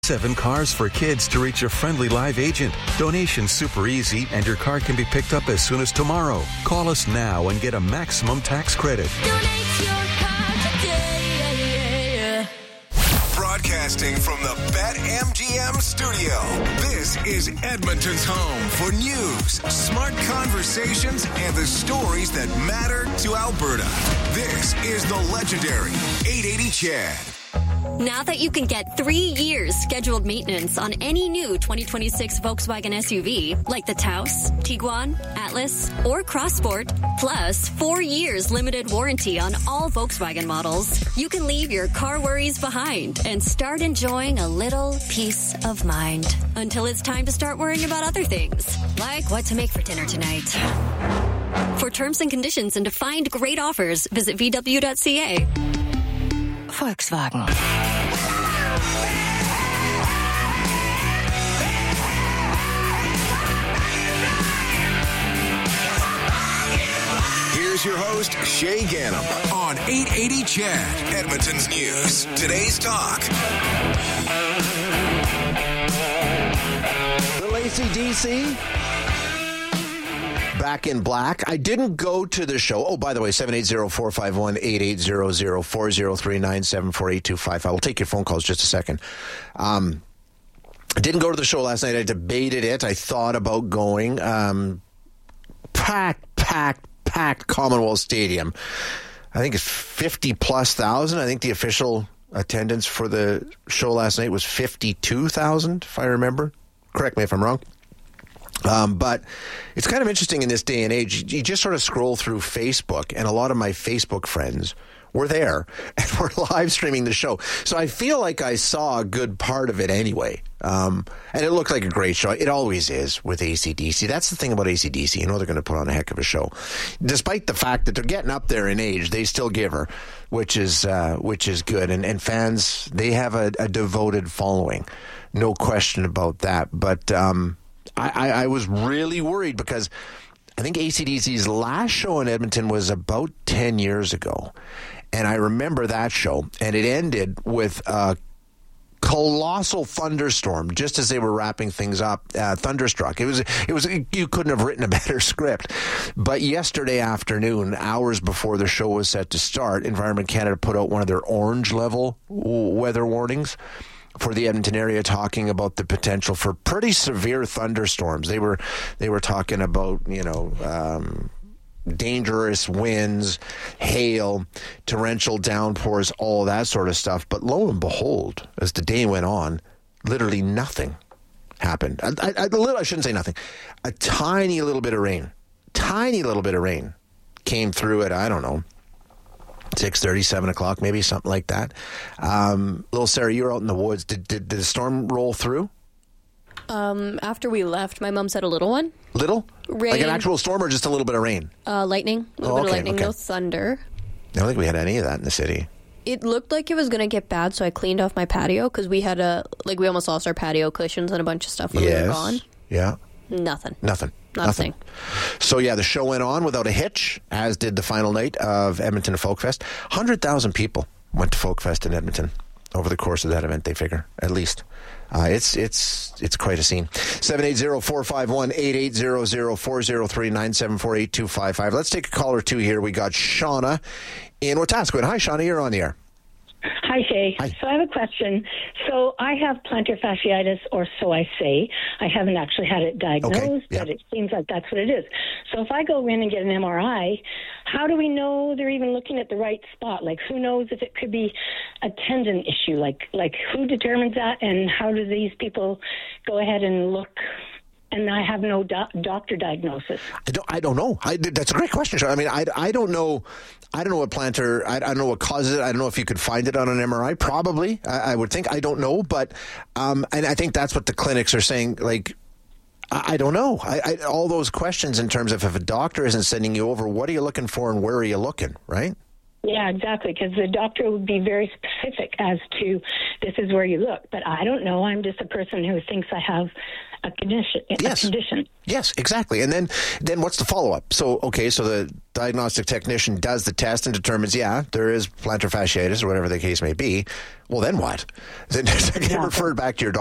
7 cars for kids to reach a friendly live agent. Donation's super easy, and your car can be picked up as soon as tomorrow. Call us now and get a maximum tax credit. Donate your car today. Broadcasting from the BetMGM studio, this is Edmonton's home for news, smart conversations, and the stories that matter to Alberta. This is the legendary 880 Chad. Now that you can get 3 years scheduled maintenance on any new 2026 Volkswagen SUV, like the Taos, Tiguan, Atlas, or Crossport, plus 4 years limited warranty on all Volkswagen models, you can leave your car worries behind and start enjoying a little peace of mind. Until it's time to start worrying about other things, like what to make for dinner tonight. For terms and conditions and to find great offers, visit VW.ca. Volkswagen. Here's your host, Shay Gannam, on 880 Chad, Edmonton's News. Today's talk. Little AC/DC. Back in black. I didn't go to the show. Oh, by the way, 780-451-8800, 403-974-8255. I will take your phone calls just a second. I didn't go to the show last night. I debated it. I thought about going. Packed Commonwealth Stadium. I think it's 50+ thousand. I think the official attendance for the show last night was 52,000, if I remember. Correct me if I'm wrong. But it's kind of interesting in this day and age. You just sort of scroll through Facebook, and a lot of my Facebook friends were there and were live streaming the show. So I feel like I saw a good part of it anyway. And it looked like a great show. It always is with AC/DC. That's the thing about AC/DC. You know they're going to put on a heck of a show. Despite the fact that they're getting up there in age, they still give her, which is good. And fans, they have a devoted following. No question about that. But I was really worried because I think AC/DC's last show in Edmonton was about 10 years ago. And I remember that show, and it ended with a colossal thunderstorm just as they were wrapping things up. Thunderstruck. It was you couldn't have written a better script. But yesterday afternoon, hours before the show was set to start, Environment Canada put out one of their orange level weather warnings for the Edmonton area, talking about the potential for pretty severe thunderstorms. They were talking about, dangerous winds, hail, torrential downpours, all that sort of stuff. But lo and behold, as the day went on, literally nothing happened. I shouldn't say nothing. A tiny little bit of rain came through at, I don't know, 6:30, 7 o'clock, maybe something like that. Little Sarah, you were out in the woods. Did the storm roll through? After we left, my mom said a little one. Little? Rain. Like an actual storm or just a little bit of rain? Lightning. A little bit of lightning, no thunder. I don't think we had any of that in the city. It looked like it was going to get bad, so I cleaned off my patio because we had we almost lost our patio cushions and a bunch of stuff when we were gone. Yeah. Nothing. Not a thing. So, yeah, the show went on without a hitch, as did the final night of Edmonton Folk Fest. 100,000 people went to Folk Fest in Edmonton over the course of that event, they figure, at least. It's quite a scene. 780-451-8800, 403-974-8255. Let's take a call or two here. We got Shauna in Wetaskiwin. Hi, Shauna, you're on the air. Hi, Shay. Hi. So I have a question. So I have plantar fasciitis, or so I say. I haven't actually had it diagnosed, but it seems like that's what it is. So if I go in and get an MRI, how do we know they're even looking at the right spot? Like, who knows if it could be a tendon issue? Like who determines that, and how do these people go ahead and look? And I have no doctor diagnosis. I don't know. That's a great question, Sean. I mean, I don't know. I don't know what plantar. I don't know what causes it. I don't know if you could find it on an MRI. Probably, I would think. I don't know, but and I think that's what the clinics are saying. Like, I don't know. All those questions in terms of if a doctor isn't sending you over, what are you looking for and where are you looking, right? Yeah, exactly, because the doctor would be very specific as to this is where you look. But I don't know. I'm just a person who thinks I have a condition. Yes, exactly. And then what's the follow-up? So the diagnostic technician does the test and determines, there is plantar fasciitis or whatever the case may be. Well, then what? Then get referred back to your doctor.